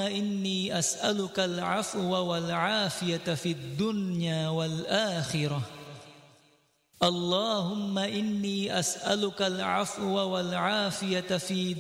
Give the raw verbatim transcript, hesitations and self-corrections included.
إني أسألك العفو والعافية في الدنيا والآخرة اللهم إني أسألك العفو والعافية في